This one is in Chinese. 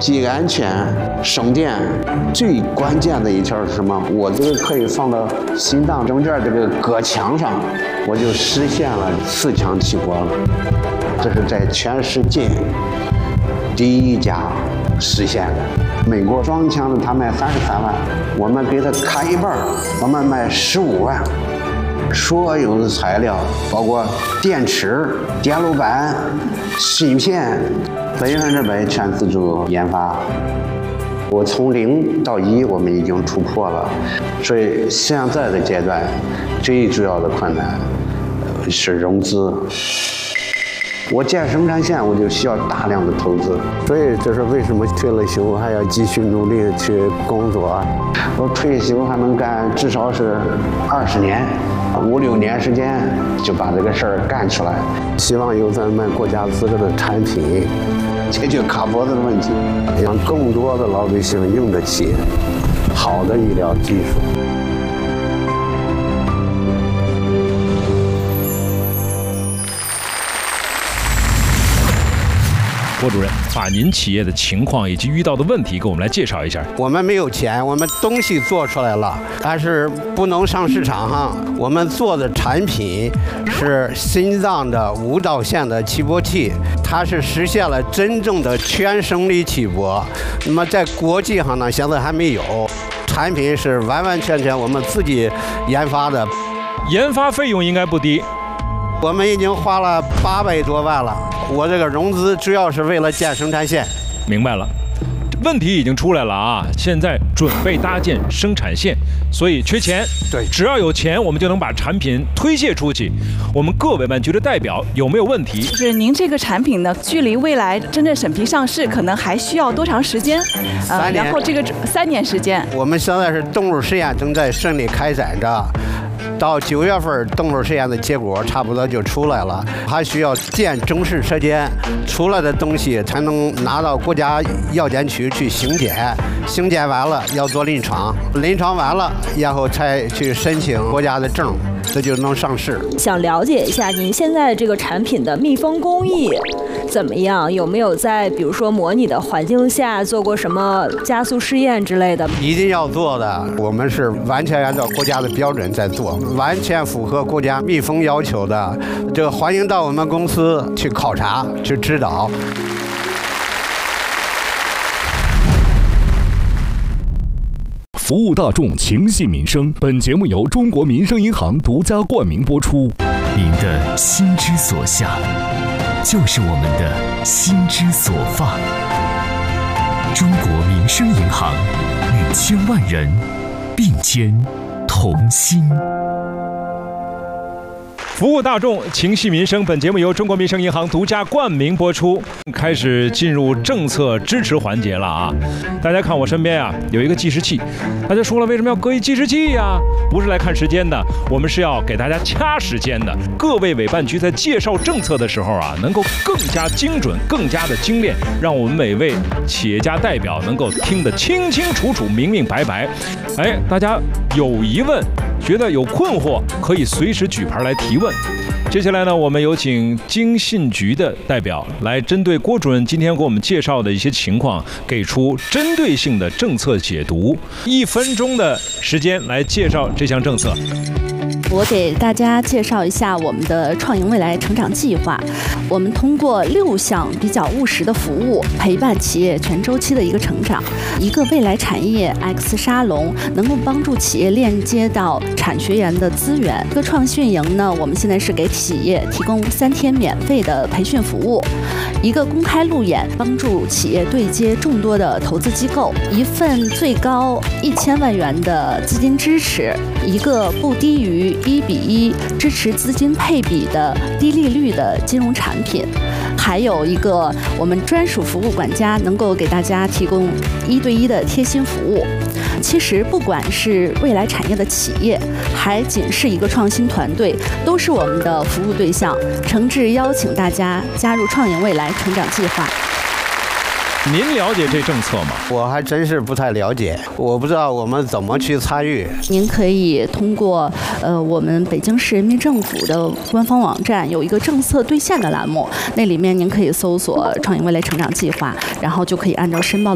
既安全、省电，最关键的一条是什么？我这个可以放到心脏中间这个隔墙上，我就实现了4枪起搏了。这是在全世界第一家实现的。美国装枪的他卖33万，我们给他砍一半，我们卖15万。所有的材料，包括电池、电路板、芯片，100%全自主研发。我从0到1，我们已经突破了。所以现在的阶段，最主要的困难是融资。我建生产线，我就需要大量的投资，所以这是为什么退了休还要继续努力去工作。我退休还能干至少是20年，5、6年时间就把这个事儿干出来。希望有咱们国家自个的产品，解决卡脖子的问题，让更多的老百姓用得起好的医疗技术。 郭主任，把您企业的情况以及遇到的问题给我们来介绍一下。 我们没有钱，我们东西做出来了，但是不能上市场哈。我们做的产品是心脏的无导线的起搏器，它是实现了真正的全生理起搏。那么在国际上呢，现在还没有。产品是完完全全我们自己研发的， 研发费用应该不低。 我们已经花了800多万了。我这个融资主要是为了建生产线。 明白了，问题已经出来了啊！现在准备搭建生产线，所以缺钱。 对， 只要有钱，我们就能把产品推卸出去。我们各委办局的代表有没有问题？ 就是您这个产品呢，距离未来真正审批上市，可能还需要多长时间 ？3年。 然后这个3年时间。 我们现在是动物实验正在顺利开展着。到9月份，动物实验的结果差不多就出来了，还需要建正式车间，出来的东西才能拿到国家药监局去行检，行检完了要做临床，临床完了然后才去申请国家的证，这就能上市。 想了解一下您现在这个产品的密封工艺怎么样？有没有在比如说模拟的环境下做过什么加速试验之类的？ 一定要做的，我们是完全按照国家的标准在做，完全符合国家密封要求的。这个欢迎到我们公司去考察、去指导。 服务大众，情系民生。本节目由中国民生银行独家冠名播出。 您的心之所向，就是我们的心之所放。中国民生银行与千万人并肩同心。 服务大众，情系民生。本节目由中国民生银行独家冠名播出。开始进入政策支持环节了啊！大家看我身边啊，有一个计时器。大家说了，为什么要搁一计时器呀？不是来看时间的，我们是要给大家掐时间的。各位委办局在介绍政策的时候啊，能够更加精准、更加的精炼，让我们每位企业家代表能够听得清清楚楚、明明白白。哎，大家有疑问，觉得有困惑，可以随时举牌来提问。接下来呢，我们有请经信局的代表来针对郭主任今天给我们介绍的一些情况，给出针对性的政策解读。1分钟的时间来介绍这项政策。 我给大家介绍一下我们的创盈未来成长计划。我们通过6项比较务实的服务，陪伴企业全周期的一个成长。一个未来产业 X 沙龙，能够帮助企业链接到产学研的资源。一个创训营呢，我们现在是给企业提供3天免费的培训服务。一个公开路演，帮助企业对接众多的投资机构。一份最高1000万元的资金支持。一个不低于1:1支持资金配比的低利率的金融产品，还有一个我们专属服务管家，能够给大家提供1对1的贴心服务。其实不管是未来产业的企业，还仅是一个创新团队，都是我们的服务对象。诚挚邀请大家加入创盈未来成长计划。 您了解这政策吗？ 我还真是不太了解，我不知道我们怎么去参与。 您可以通过我们北京市人民政府的官方网站有一个政策兑现的栏目，那里面您可以搜索创盈未来成长计划，然后就可以按照申报